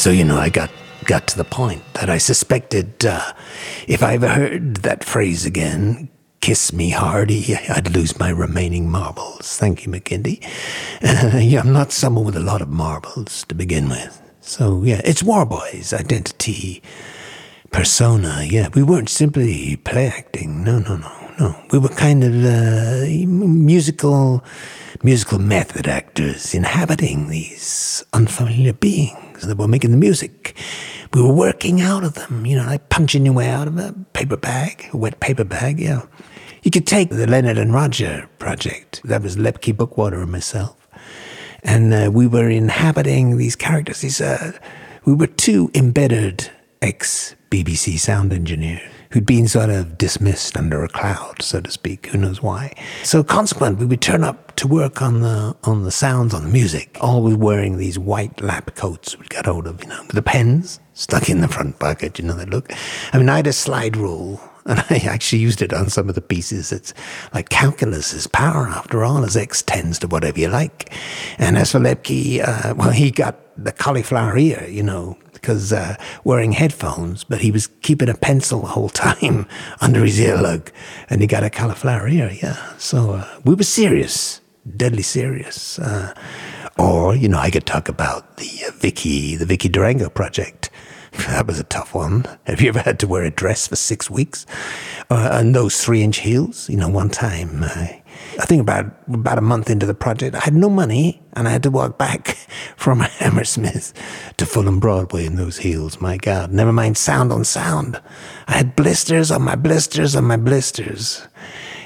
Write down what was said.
So, I got to the point that I suspected if I ever heard that phrase again, kiss me hardy, I'd lose my remaining marbles. Thank you, McKindy. I'm not someone with a lot of marbles to begin with. So, it's Warboys, identity, persona. We weren't simply play acting. No. We were kind of musical method actors inhabiting these unfamiliar beings that were making the music. We were working out of them, like punching your way out of a wet paper bag, You could take the Leonard and Roger project. That was Lepke, Bookwater, and myself. And we were inhabiting these characters. We were two embedded ex-BBC sound engineers who'd been sort of dismissed under a cloud, so to speak. Who knows why? So consequently, we would turn up to work on the sounds, on the music, always wearing these white lab coats we got hold of, with the pens stuck in the front pocket, that look. I had a slide rule, and I actually used it on some of the pieces. It's like calculus is power, after all, as X tends to whatever you like. And as for Lepke, he got the cauliflower ear, because wearing headphones, but he was keeping a pencil the whole time under his earlug, and he got a cauliflower ear, So we were serious, deadly serious. Or, I could talk about the Vicky Durango project. That was a tough one. Have you ever had to wear a dress for 6 weeks? And those 3-inch heels? One time, I think about a month into the project, I had no money, and I had to walk back from Hammersmith to Fulham Broadway in those heels. My God, never mind sound on sound. I had blisters on my blisters on my blisters.